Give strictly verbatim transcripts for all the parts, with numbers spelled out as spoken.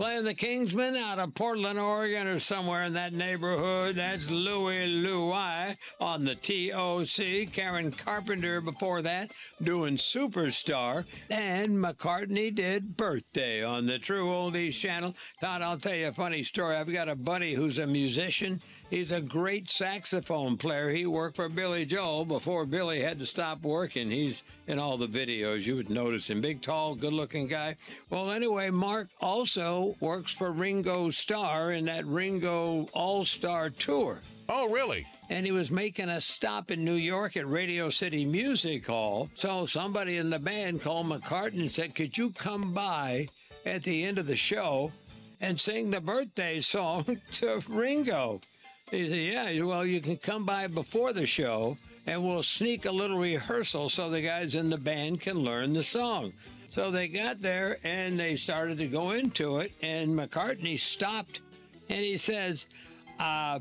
Playing the Kingsmen out of Portland, Oregon, or somewhere in that neighborhood. That's Louie Louie on the T O C. Karen Carpenter before that doing Superstar. And McCartney did Birthday on the True Oldies channel. Thought I'll tell you a funny story. I've got a buddy who's a musician. He's a great saxophone player. He worked for Billy Joel before Billy had to stop working. He's in all the videos. You would notice him. Big, tall, good-looking guy. Well, anyway, Mark also works for Ringo Starr in that Ringo All-Star Tour. Oh, really? And he was making a stop in New York at Radio City Music Hall. So somebody in the band called McCartney and said, could you come by at the end of the show and sing the birthday song to Ringo? He said, yeah, well, you can come by before the show and we'll sneak a little rehearsal so the guys in the band can learn the song. So they got there and they started to go into it, and McCartney stopped and he says, uh,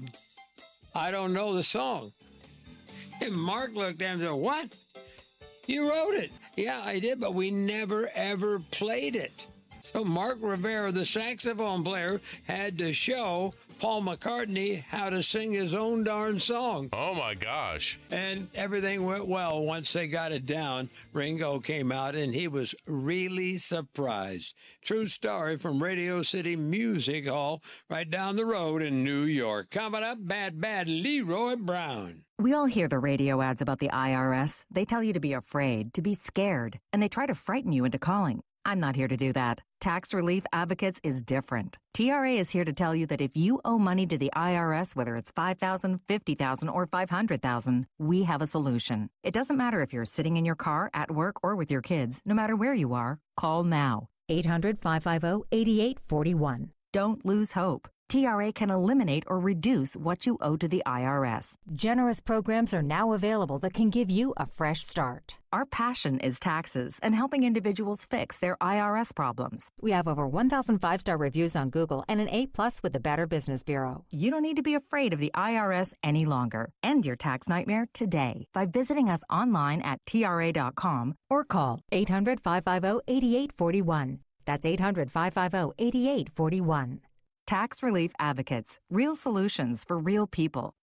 I don't know the song. And Mark looked at him and said, what? You wrote it. Yeah, I did, but we never, ever played it. So Mark Rivera, the saxophone player, had to show Paul McCartney how to sing his own darn song. Oh, my gosh. And everything went well. Once they got it down, Ringo came out, and he was really surprised. True story from Radio City Music Hall right down the road in New York. Coming up, Bad Bad Leroy Brown. We all hear the radio ads about the I R S. They tell you to be afraid, to be scared, and they try to frighten you into calling. I'm not here to do that. Tax Relief Advocates is different. T R A is here to tell you that if you owe money to the I R S, whether it's five thousand dollars, fifty thousand dollars, or five hundred thousand dollars, we have a solution. It doesn't matter if you're sitting in your car, at work, or with your kids. No matter where you are, call now. eight hundred, five five zero, eight eight four one. Don't lose hope. T R A can eliminate or reduce what you owe to the I R S. Generous programs are now available that can give you a fresh start. Our passion is taxes and helping individuals fix their I R S problems. We have over one thousand five-star reviews on Google and an A plus with the Better Business Bureau. You don't need to be afraid of the I R S any longer. End your tax nightmare today by visiting us online at T R A dot com or call eight hundred, five five zero, eight eight four one. That's eight hundred, five five zero, eight eight four one. Tax Relief Advocates. Real solutions for real people.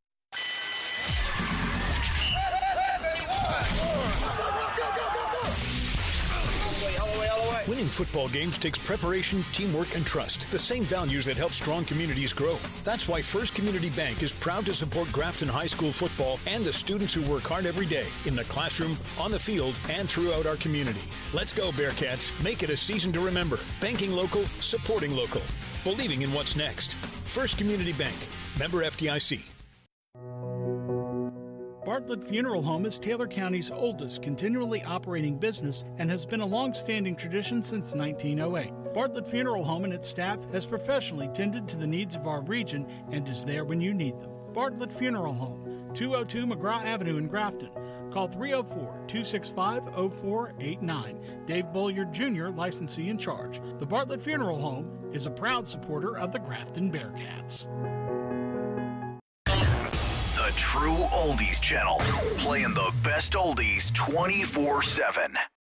Winning football games takes preparation, teamwork, and trust. The same values that help strong communities grow. That's why First Community Bank is proud to support Grafton High School football and the students who work hard every day in the classroom, on the field, and throughout our community. Let's go, Bearcats. Make it a season to remember. Banking local, supporting local. Believing in what's next. First Community Bank. Member F D I C. Bartlett Funeral Home is Taylor County's oldest continually operating business and has been a long-standing tradition since nineteen oh eight. Bartlett Funeral Home and its staff has professionally tended to the needs of our region and is there when you need them. Bartlett Funeral Home, two oh two McGraw Avenue in Grafton. Call three oh four, two six five, oh four eight nine. Dave Bolliard Junior, licensee in charge. The Bartlett Funeral Home is a proud supporter of the Grafton Bearcats. The True Oldies Channel, playing the best oldies twenty-four seven.